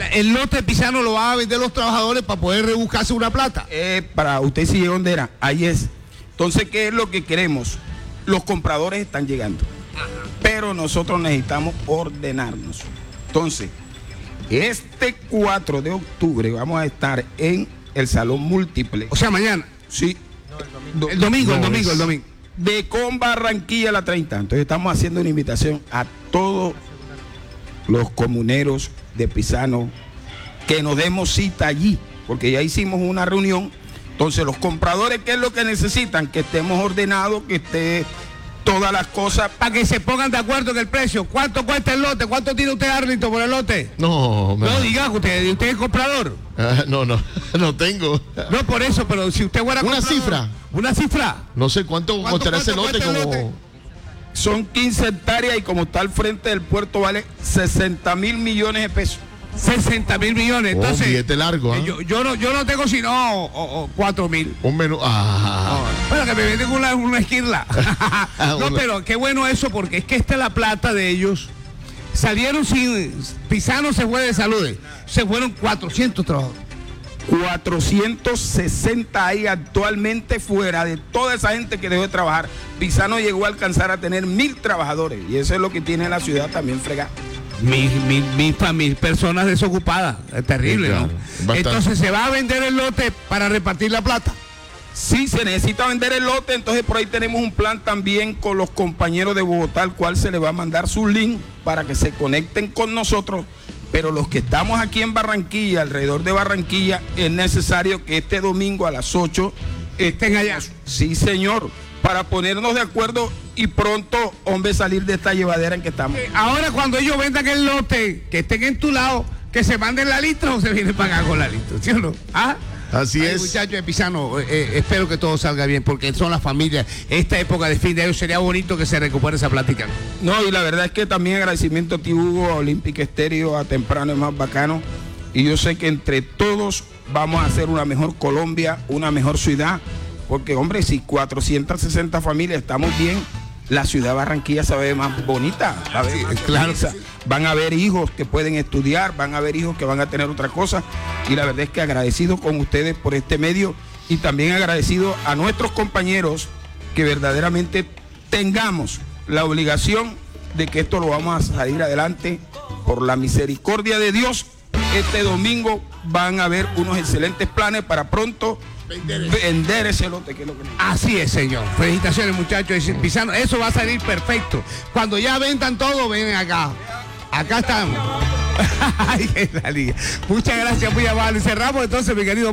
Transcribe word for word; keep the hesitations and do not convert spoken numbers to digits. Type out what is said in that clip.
el lote de Pisano lo van a vender los trabajadores para poder rebuscarse una plata. Eh, para usted sigue donde era, ahí es. Entonces, ¿qué es lo que queremos? Los compradores están llegando, pero nosotros necesitamos ordenarnos. Entonces, este cuatro de octubre vamos a estar en el Salón Múltiple. O sea, mañana. Sí. No, el domingo, el domingo, no, el domingo, es... el domingo. De con Barranquilla la treinta. Entonces estamos haciendo una invitación a todos los comuneros de Pisano que nos demos cita allí, porque ya hicimos una reunión. Entonces los compradores, ¿qué es lo que necesitan? Que estemos ordenados, que esté todas las cosas. Para que se pongan de acuerdo en el precio. ¿Cuánto cuesta el lote? ¿Cuánto tiene usted, Arlito, por el lote? No, me... No, diga, usted, usted es comprador. Uh, no, no, no tengo. No, por eso, pero si usted fuera ¿Una comprador, cifra? ¿Una cifra? No sé cuánto, ¿Cuánto costará ese lote, como... lote? Son quince hectáreas y como está al frente del puerto vale sesenta mil millones de pesos. sesenta mil millones. Entonces, oh, un billete largo, ¿eh? yo, yo, no, yo no tengo sino oh, oh, cuatro mil. Un menú. Ah. No, bueno, que me venden una, una esquirla. No, bueno. pero qué bueno eso, porque es que esta es la plata de ellos. Salieron sin. Pisano se fue de salud. Se fueron cuatrocientos trabajadores. cuatrocientos sesenta hay actualmente fuera de toda esa gente que dejó de trabajar. Pisano llegó a alcanzar a tener mil trabajadores y eso es lo que tiene la ciudad también fregada. Mil, mil, mil, mil personas desocupadas. Es terrible, sí, claro, ¿no? Entonces se va a vender el lote para repartir la plata. Sí, se necesita vender el lote, entonces por ahí tenemos un plan también con los compañeros de Bogotá, al cual se les va a mandar su link para que se conecten con nosotros. Pero los que estamos aquí en Barranquilla, alrededor de Barranquilla, es necesario que este domingo a las ocho estén allá. Sí, señor, para ponernos de acuerdo y pronto, hombre, salir de esta llevadera en que estamos. Ahora cuando ellos vendan el lote, que estén en tu lado, que se manden la lista o se vienen para acá con la lista, ¿sí o no? ¿Ah? Así Ay, es. Muchachos de Pisano, eh, espero que todo salga bien, porque son las familias. Esta época de fin de año sería bonito que se recupere esa plática. No, y la verdad es que también agradecimiento a ti, Hugo, a Olympic Estéreo, a Temprano es más bacano. Y yo sé que entre todos vamos a hacer una mejor Colombia, una mejor ciudad. Porque, hombre, si cuatrocientas sesenta familias estamos bien, la ciudad de Barranquilla se ve más bonita. La ve más claro. Van a haber hijos que pueden estudiar, van a haber hijos que van a tener otra cosa. Y la verdad es que agradecido con ustedes por este medio y también agradecido a nuestros compañeros que verdaderamente tengamos la obligación de que esto lo vamos a salir adelante por la misericordia de Dios. Este domingo van a haber unos excelentes planes para pronto vender, vender ese lote que es lo que necesita. Así es, señor. Felicitaciones, muchachos. Pisano, eso va a salir perfecto. Cuando ya vendan todo, ven acá. Acá estamos. Muchas gracias, muy amable. Cerramos entonces, mi querido.